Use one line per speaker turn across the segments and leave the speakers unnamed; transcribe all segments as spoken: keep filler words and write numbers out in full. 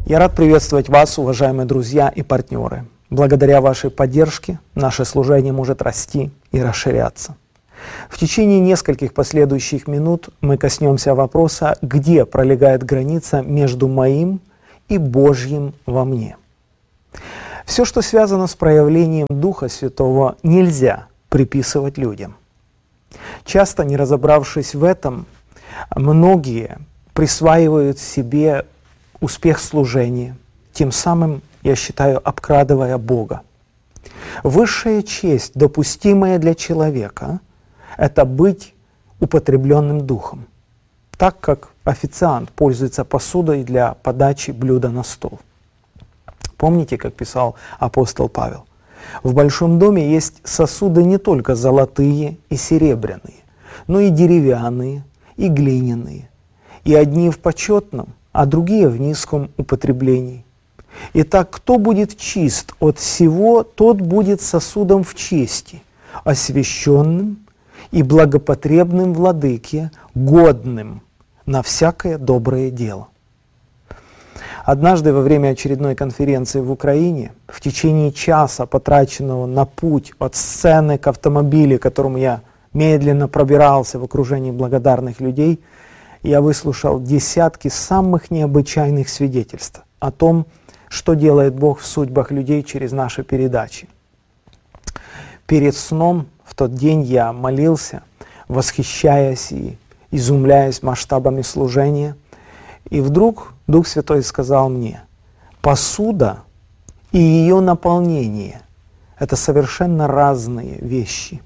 Я рад приветствовать вас, уважаемые друзья и партнеры. Благодаря вашей поддержке наше служение может расти и расширяться. В течение нескольких последующих минут мы коснемся вопроса, где пролегает граница между моим и Божьим во мне. Все, что связано с проявлением Духа Святого, нельзя приписывать людям. Часто, не разобравшись в этом, многие присваивают себе успех служения, тем самым, я считаю, обкрадывая Бога. Высшая честь, допустимая для человека, это быть употребленным Духом, так как официант пользуется посудой для подачи блюда на стол. Помните, как писал апостол Павел? В большом доме есть сосуды не только золотые и серебряные, но и деревянные, и глиняные, и одни в почетном, а другие в низком употреблении. Итак, кто будет чист от всего, тот будет сосудом в чести, освященным и благопотребным владыке, годным на всякое доброе дело. Однажды во время очередной конференции в Украине, в течение часа, потраченного на путь от сцены к автомобилю, которым я медленно пробирался в окружении благодарных людей, я выслушал десятки самых необычайных свидетельств о том, что делает Бог в судьбах людей через наши передачи. Перед сном в тот день я молился, восхищаясь и изумляясь масштабами служения, и вдруг Дух Святой сказал мне: посуда и ее наполнение – это совершенно разные вещи.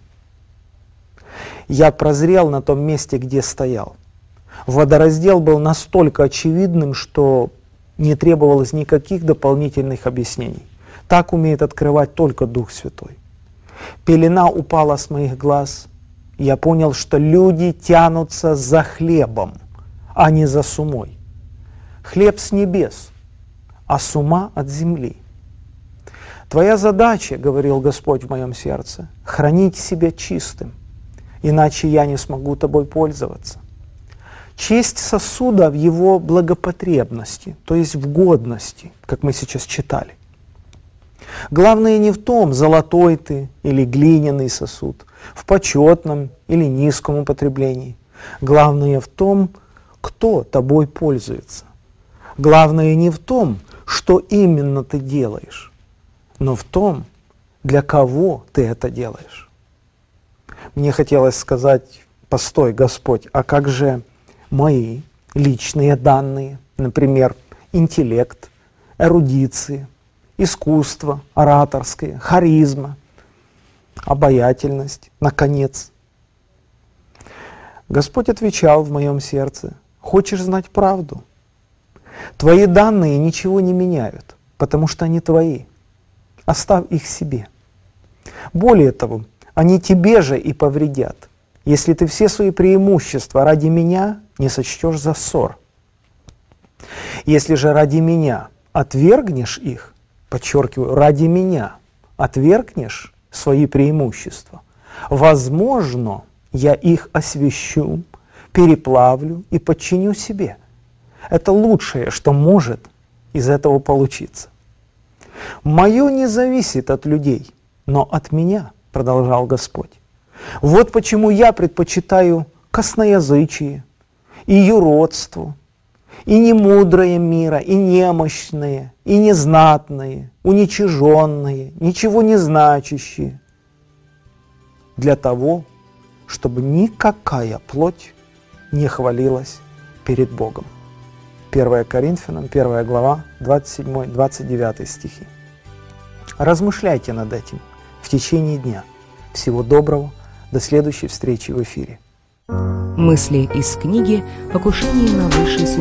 Я прозрел на том месте, где стоял. Водораздел был настолько очевидным, что не требовалось никаких дополнительных объяснений. Так умеет открывать только Дух Святой. Пелена упала с моих глаз, и я понял, что люди тянутся за хлебом, а не за сумой. Хлеб с небес, а сума от земли. Твоя задача, говорил Господь в моем сердце, хранить себя чистым, иначе я не смогу тобой пользоваться. Честь сосуда в его благопотребности, то есть в годности, как мы сейчас читали. Главное не в том, золотой ты или глиняный сосуд, в почетном или низком употреблении. Главное в том, кто тобой пользуется. Главное не в том, что именно ты делаешь, но в том, для кого ты это делаешь. Мне хотелось сказать: постой, Господь, а как же мои личные данные, например, интеллект, эрудиция, искусство ораторское, харизма, обаятельность, наконец. Господь отвечал в моем сердце: хочешь знать правду? Твои данные ничего не меняют, потому что они твои. Оставь их себе. Более того, они тебе же и повредят, если ты все свои преимущества ради меня не сочтешь за ссор. Если же ради меня отвергнешь их, подчеркиваю, ради меня отвергнешь свои преимущества, возможно, я их освящу, переплавлю и подчиню себе. Это лучшее, что может из этого получиться. Мое не зависит от людей, но от меня, продолжал Господь. Вот почему я предпочитаю косноязычие и юродство, и немудрое мира, и немощное, и незнатное, уничиженное, ничего не значащее, для того, чтобы никакая плоть не хвалилась перед Богом. первое Коринфянам, первая глава, двадцать седьмой двадцать девятый стихи. Размышляйте над этим в течение дня. Всего доброго. До следующей встречи в эфире.
Мысли из книги «Покушение на высший суд».